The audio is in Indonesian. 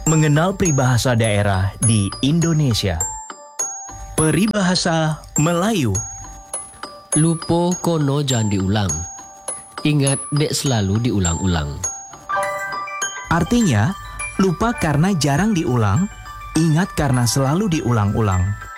Mengenal peribahasa daerah di Indonesia. Peribahasa Melayu. Lupa kono jangan diulang. Ingat dek selalu diulang-ulang. Artinya, lupa karena jarang diulang, ingat karena selalu diulang-ulang.